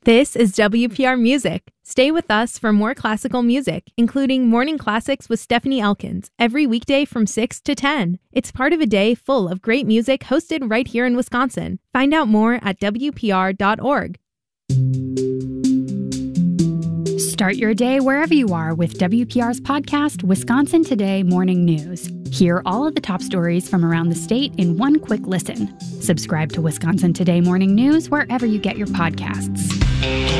This is WPR Music. Stay with us for more classical music, including Morning Classics with Stephanie Elkins, every weekday from 6 to 10. It's part of a day full of great music hosted right here in Wisconsin. Find out more at WPR.org. Start your day wherever you are with WPR's podcast, Wisconsin Today Morning News. Hear all of the top stories from around the state in one quick listen. Subscribe to Wisconsin Today Morning News wherever you get your podcasts.